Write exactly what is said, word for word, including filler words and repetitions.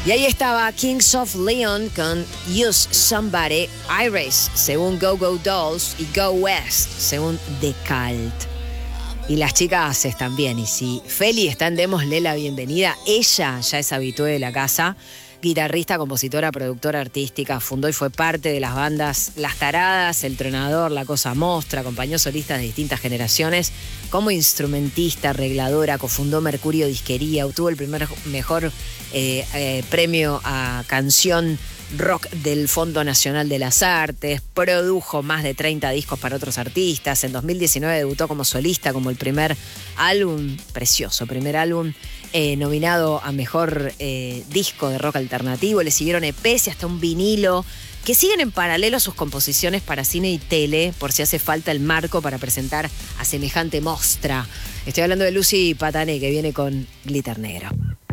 Y ahí estaba Kings of Leon con Use Somebody, Iris, según Go Go Dolls, y Go West, según The Cult. Y las chicas están bien, y si Feli está en Démosle la bienvenida, ella ya es habitué de la casa, guitarrista, compositora, productora artística, fundó y fue parte de las bandas Las Taradas, El Tronador, La Cosa Mostra, acompañó solistas de distintas generaciones, como instrumentista, arregladora, cofundó Mercurio Disquería, obtuvo el primer mejor eh, eh, premio a canción rock del Fondo Nacional de las Artes, produjo más de treinta discos para otros artistas, en dos mil diecinueve debutó como solista, como el primer álbum, precioso, primer álbum eh, nominado a Mejor eh, Disco de Rock Alternativo, le siguieron E Pes y hasta un vinilo, que siguen en paralelo sus composiciones para cine y tele, por si hace falta el marco para presentar a semejante mostra. Estoy hablando de Lucy Patané, que viene con Glitter Negro.